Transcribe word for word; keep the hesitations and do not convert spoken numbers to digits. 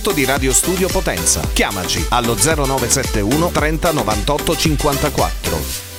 di Radio Studio Potenza. Chiamaci allo zero nove sette uno trenta novantotto cinquantaquattro.